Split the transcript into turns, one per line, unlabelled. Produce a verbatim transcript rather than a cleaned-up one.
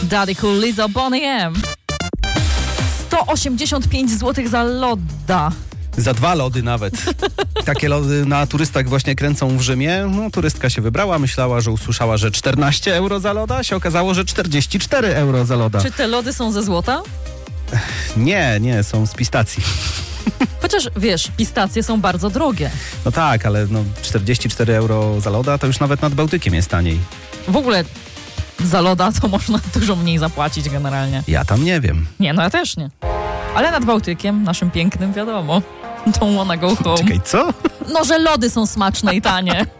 Daddy Cool, Lizzo, Bonnie M. sto osiemdziesiąt pięć złotych za loda.
Za dwa lody nawet. Takie lody na turystach właśnie kręcą w Rzymie. No, turystka się wybrała, myślała, że usłyszała, że czternaście euro za loda, się okazało, że czterdzieści cztery euro za loda.
Czy te lody są ze złota?
Nie, nie, są z pistacji.
Chociaż wiesz, pistacje są bardzo drogie.
No tak, ale no czterdzieści cztery euro za loda to już nawet nad Bałtykiem jest taniej.
W ogóle za loda to można dużo mniej zapłacić generalnie.
Ja tam nie wiem.
Nie, no ja też nie. Ale nad Bałtykiem, naszym pięknym, wiadomo. Don't wanna go home.
Czekaj, co?
No, że lody są smaczne i tanie.